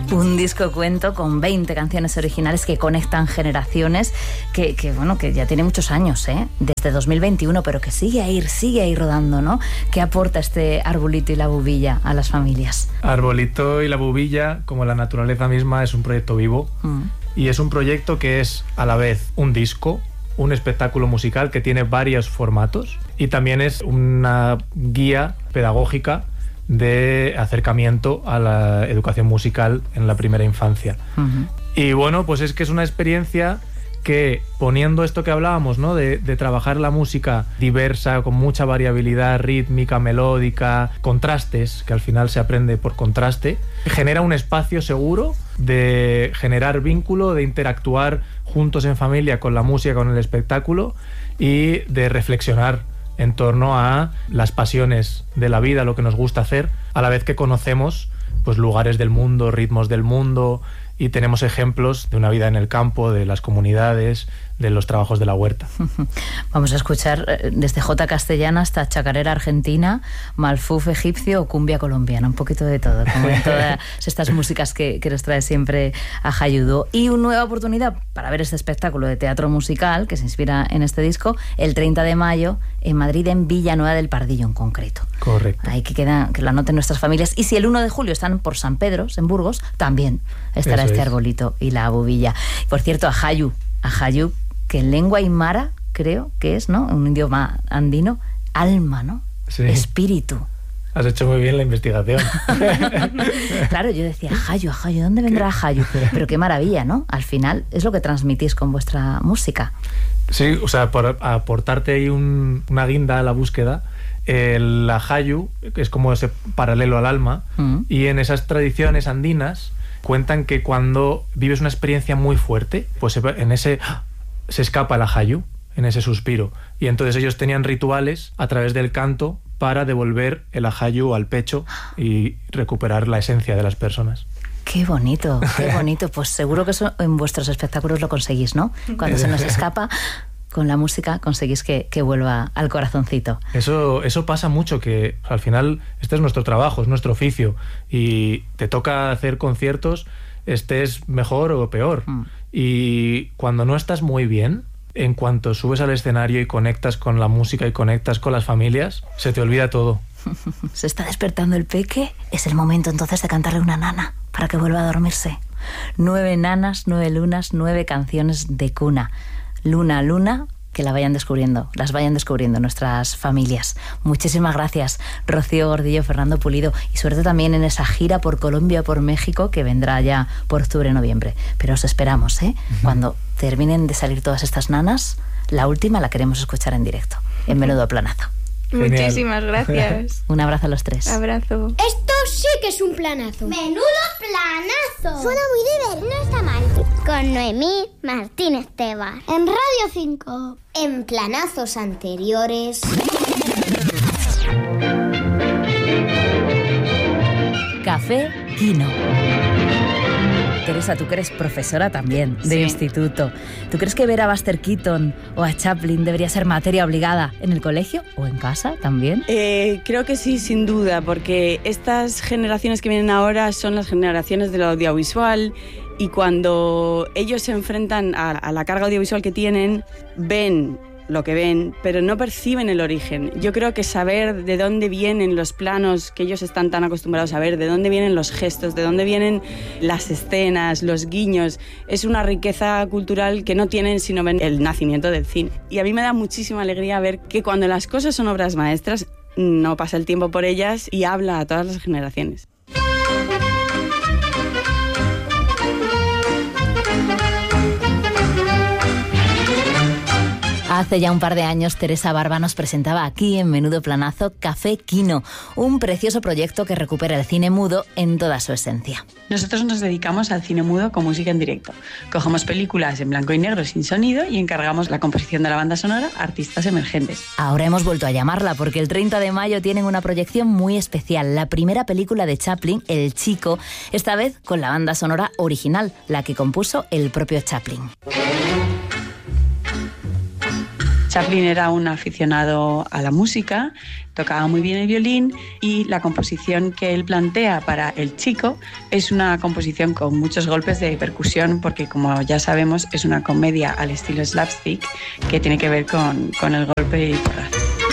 Un disco cuento con 20 canciones originales que conectan generaciones, que ya tiene muchos años, desde 2021, pero que sigue ahí rodando, ¿no? ¿Qué aporta este Arbolito y la Bubilla a las familias? Arbolito y la Bubilla, como la naturaleza misma, es un proyecto vivo y es un proyecto que es a la vez un disco, un espectáculo musical que tiene varios formatos y también es una guía pedagógica de acercamiento a la educación musical en la primera infancia. Y bueno, pues es que es una experiencia que, poniendo esto que hablábamos, ¿no? De trabajar la música diversa, con mucha variabilidad rítmica, melódica, contrastes, que al final se aprende por contraste, genera un espacio seguro de generar vínculo, de interactuar juntos en familia con la música, con el espectáculo y de reflexionar en torno a las pasiones de la vida, lo que nos gusta hacer, a la vez que conocemos pues lugares del mundo, ritmos del mundo, y tenemos ejemplos de una vida en el campo, de las comunidades, de los trabajos de la huerta. Vamos a escuchar desde jota castellana hasta chacarera argentina, malfuf egipcio o cumbia colombiana, un poquito de todo, como en todas estas músicas que nos trae siempre a Hayudo. Y una nueva oportunidad para ver este espectáculo de teatro musical que se inspira en este disco, el 30 de mayo en Madrid, en Villanueva del Pardillo en concreto. Correcto. Ahí que lo anoten nuestras familias. Y si el 1 de julio están por San Pedro, en Burgos, también estará este Arbolito y la Bubilla. Por cierto, a Hayu, que en lengua aymara creo que es, ¿no? Un idioma andino, alma, ¿no? Sí. Espíritu. Has hecho muy bien la investigación. Claro, yo decía, Hayu, ¿dónde vendrá Hayu? Pero qué maravilla, ¿no? Al final es lo que transmitís con vuestra música. Sí, o sea, por aportarte ahí una guinda a la búsqueda, la Hayu es como ese paralelo al alma, y en esas tradiciones andinas cuentan que cuando vives una experiencia muy fuerte, pues en ese se escapa la Hayu, en ese suspiro, y entonces ellos tenían rituales a través del canto para devolver el Hayu al pecho y recuperar la esencia de las personas. Qué bonito, qué bonito. Pues seguro que eso en vuestros espectáculos lo conseguís, ¿no? Cuando se nos escapa, con la música conseguís que vuelva al corazoncito. Eso pasa mucho, que al final este es nuestro trabajo, es nuestro oficio, y te toca hacer conciertos, estés mejor o peor. Y cuando no estás muy bien, en cuanto subes al escenario y conectas con la música y conectas con las familias, se te olvida todo. Se está despertando el peque, es el momento entonces de cantarle una nana para que vuelva a dormirse. 9 nanas, 9 lunas, 9 canciones de cuna. Luna a luna, que las vayan descubriendo nuestras familias. Muchísimas gracias, Rocío Gordillo, Fernando Pulido, y suerte también en esa gira por Colombia, por México, que vendrá ya por octubre-noviembre. Pero os esperamos, Cuando terminen de salir todas estas nanas, la última la queremos escuchar en directo, en Menudo Planazo. Genial. Muchísimas gracias. Un abrazo a los 3. Abrazo. Esto sí que es un planazo. ¡Menudo planazo! Suena muy divertido. No está mal. Con Noemí Martínez Tebar. En Radio 5. En planazos anteriores. Café Quino. Teresa, tú que eres profesora también de instituto. ¿Tú crees que ver a Buster Keaton o a Chaplin debería ser materia obligada en el colegio o en casa también? Creo que sí, sin duda, porque estas generaciones que vienen ahora son las generaciones del audiovisual, y cuando ellos se enfrentan a la carga audiovisual que tienen, ven lo que ven, pero no perciben el origen. Yo creo que saber de dónde vienen los planos que ellos están tan acostumbrados a ver, de dónde vienen los gestos, de dónde vienen las escenas, los guiños, es una riqueza cultural que no tienen sino ven el nacimiento del cine. Y a mí me da muchísima alegría ver que cuando las cosas son obras maestras, no pasa el tiempo por ellas y habla a todas las generaciones. Hace ya un par de años, Teresa Barba nos presentaba aquí en Menudo Planazo Café Quino, un precioso proyecto que recupera el cine mudo en toda su esencia. Nosotros nos dedicamos al cine mudo con música en directo. Cogemos películas en blanco y negro sin sonido y encargamos la composición de la banda sonora a artistas emergentes. Ahora hemos vuelto a llamarla porque el 30 de mayo tienen una proyección muy especial, la primera película de Chaplin, El Chico, esta vez con la banda sonora original, la que compuso el propio Chaplin. Chaplin era un aficionado a la música, tocaba muy bien el violín y la composición que él plantea para El Chico es una composición con muchos golpes de percusión porque, como ya sabemos, es una comedia al estilo slapstick que tiene que ver con el golpe y porrazo.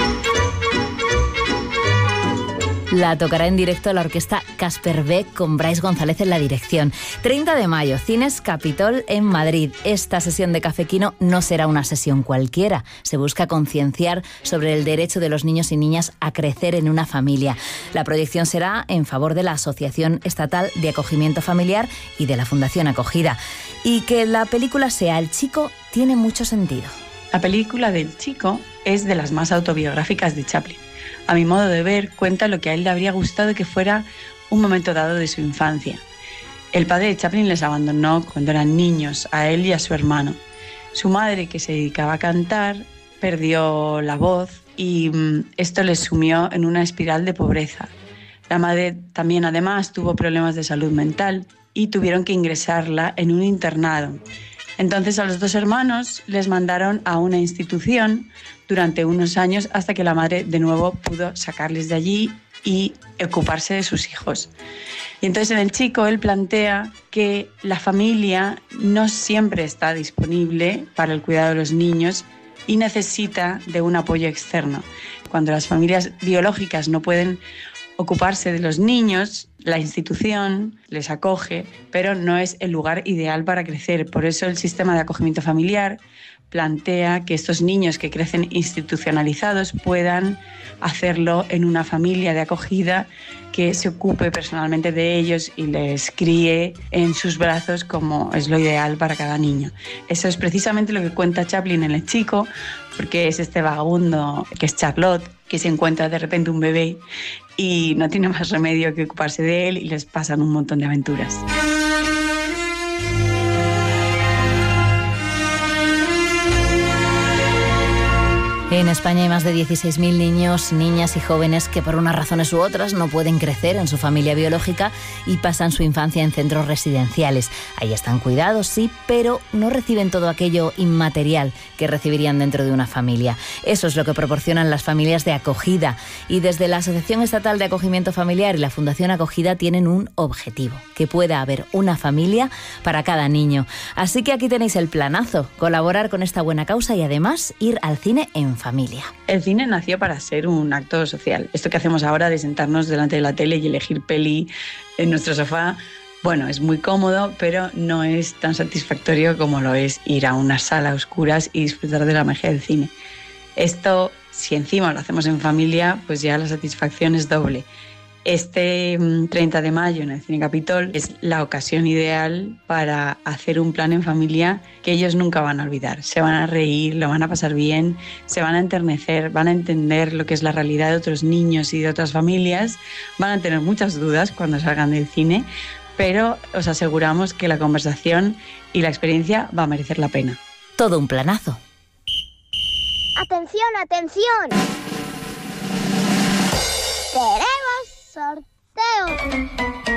La tocará en directo la orquesta Casper Beck con Brais González en la dirección. 30 de mayo, Cines Capitol en Madrid. Esta sesión de Cafequino no será una sesión cualquiera. Se busca concienciar sobre el derecho de los niños y niñas a crecer en una familia. La proyección será en favor de la Asociación Estatal de Acogimiento Familiar y de la Fundación Acogida. Y que la película sea El Chico tiene mucho sentido. La película del Chico es de las más autobiográficas de Chaplin. A mi modo de ver, cuenta lo que a él le habría gustado que fuera un momento dado de su infancia. El padre de Chaplin les abandonó cuando eran niños, a él y a su hermano. Su madre, que se dedicaba a cantar, perdió la voz y esto les sumió en una espiral de pobreza. La madre también, además, tuvo problemas de salud mental y tuvieron que ingresarla en un internado. Entonces a los dos hermanos les mandaron a una institución durante unos años hasta que la madre de nuevo pudo sacarles de allí y ocuparse de sus hijos. Y entonces en El Chico él plantea que la familia no siempre está disponible para el cuidado de los niños y necesita de un apoyo externo. Cuando las familias biológicas no pueden ocuparse de los niños, la institución les acoge, pero no es el lugar ideal para crecer. Por eso el sistema de acogimiento familiar plantea que estos niños que crecen institucionalizados puedan hacerlo en una familia de acogida que se ocupe personalmente de ellos y les críe en sus brazos como es lo ideal para cada niño. Eso es precisamente lo que cuenta Chaplin en El Chico, porque es este vagabundo que es Charlotte, que se encuentra de repente un bebé y no tiene más remedio que ocuparse de él y les pasan un montón de aventuras. En España hay más de 16.000 niños, niñas y jóvenes que por unas razones u otras no pueden crecer en su familia biológica y pasan su infancia en centros residenciales. Ahí están cuidados, sí, pero no reciben todo aquello inmaterial que recibirían dentro de una familia. Eso es lo que proporcionan las familias de acogida. Y desde la Asociación Estatal de Acogimiento Familiar y la Fundación Acogida tienen un objetivo, que pueda haber una familia para cada niño. Así que aquí tenéis el planazo, colaborar con esta buena causa y además ir al cine en familia. El cine nació para ser un acto social. Esto que hacemos ahora de sentarnos delante de la tele y elegir peli en nuestro sofá, bueno, es muy cómodo, pero no es tan satisfactorio como lo es ir a una sala a oscuras y disfrutar de la magia del cine. Esto, si encima lo hacemos en familia, pues ya la satisfacción es doble. Este 30 de mayo en el Cine Capitol es la ocasión ideal para hacer un plan en familia que ellos nunca van a olvidar. Se van a reír, lo van a pasar bien, se van a enternecer, van a entender lo que es la realidad de otros niños y de otras familias, van a tener muchas dudas cuando salgan del cine, pero os aseguramos que la conversación y la experiencia va a merecer la pena. Todo un planazo. ¡Atención, atención! ¡Tenemos sorteo!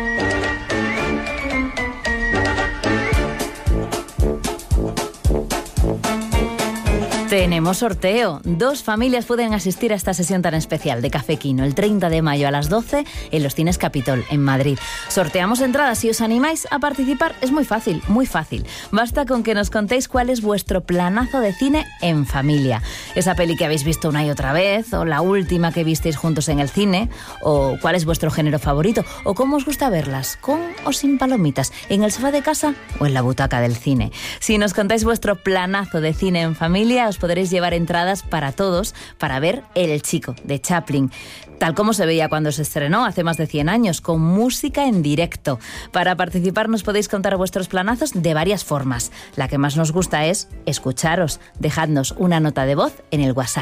Tenemos sorteo. 2 familias pueden asistir a esta sesión tan especial de Cafequino el 30 de mayo a las 12 en los Cines Capitol, en Madrid. Sorteamos entradas. Si os animáis a participar, es muy fácil, muy fácil. Basta con que nos contéis cuál es vuestro planazo de cine en familia. Esa peli que habéis visto una y otra vez, o la última que visteis juntos en el cine, o cuál es vuestro género favorito, o cómo os gusta verlas, con o sin palomitas, en el sofá de casa o en la butaca del cine. Si nos contáis vuestro planazo de cine en familia, os podréis llevar entradas para todos para ver El Chico, de Chaplin, tal como se veía cuando se estrenó hace más de 100 años, con música en directo. Para participar nos podéis contar vuestros planazos de varias formas. La que más nos gusta es escucharos. Dejadnos una nota de voz en el WhatsApp.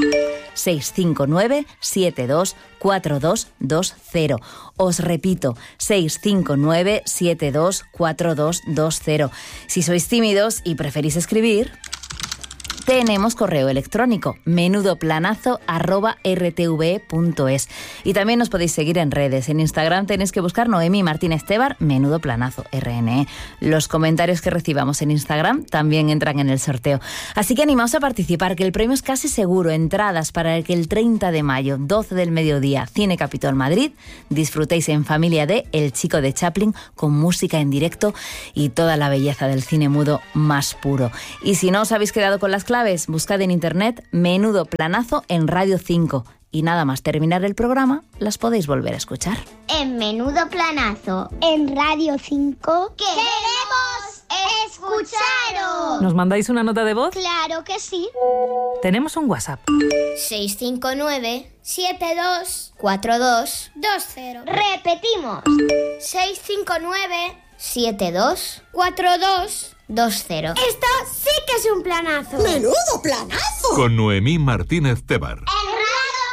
659-724220. Os repito, 659-724220. Si sois tímidos y preferís escribir, Tenemos correo electrónico menudoplanazo@rtve.es y también nos podéis seguir en redes. En Instagram tenéis que buscar Noemi Martínez Tebar, Menudo Planazo, RNE. Los comentarios que recibamos en Instagram también entran en el sorteo. Así que animaos a participar, que el premio es casi seguro. Entradas para el que el 30 de mayo, 12 del mediodía, Cine Capitol Madrid, disfrutéis en familia de El Chico de Chaplin, con música en directo y toda la belleza del cine mudo más puro. Y si no os habéis quedado con las claves, buscad en internet Menudo Planazo en Radio 5 y nada más terminar el programa las podéis volver a escuchar. En Menudo Planazo, en Radio 5, ¡queremos escucharos! ¿Nos mandáis una nota de voz? Claro que sí. Tenemos un WhatsApp. 659-724220. Repetimos. 659-724220. Esto sí que es un planazo. ¡Menudo planazo! Con Noemí Martínez Tebar. ¡En Radio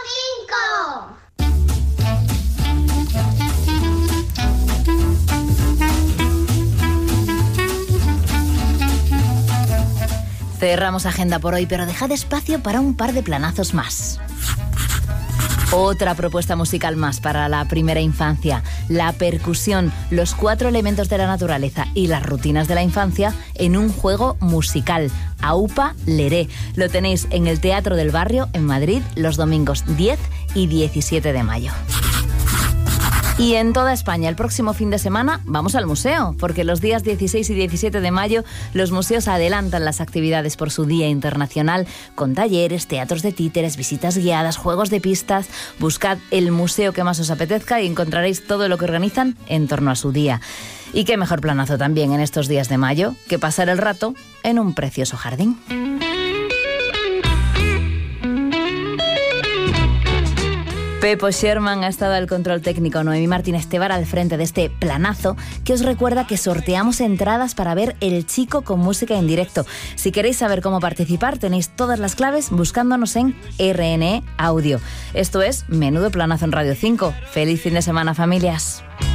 5! Cerramos agenda por hoy, pero dejad espacio para un par de planazos más. Otra propuesta musical más para la primera infancia, la percusión, los 4 elementos de la naturaleza y las rutinas de la infancia en un juego musical, Aupa Leré. Lo tenéis en el Teatro del Barrio en Madrid los domingos 10 y 17 de mayo. Y en toda España, el próximo fin de semana, vamos al museo, porque los días 16 y 17 de mayo los museos adelantan las actividades por su Día Internacional, con talleres, teatros de títeres, visitas guiadas, juegos de pistas. Buscad el museo que más os apetezca y encontraréis todo lo que organizan en torno a su día. Y qué mejor planazo también en estos días de mayo que pasar el rato en un precioso jardín. Pepo Sherman ha estado al control técnico, Noemí Martínez Tebar al frente de este planazo, que os recuerda que sorteamos entradas para ver El Chico con música en directo. Si queréis saber cómo participar, tenéis todas las claves buscándonos en RNE Audio. Esto es Menudo Planazo en Radio 5. ¡Feliz fin de semana, familias!